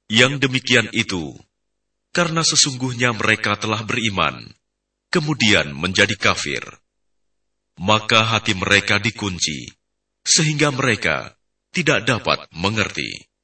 Yang demikian itu, karena sesungguhnya mereka telah beriman, kemudian menjadi kafir. Maka hati mereka dikunci, sehingga mereka tidak dapat mengerti.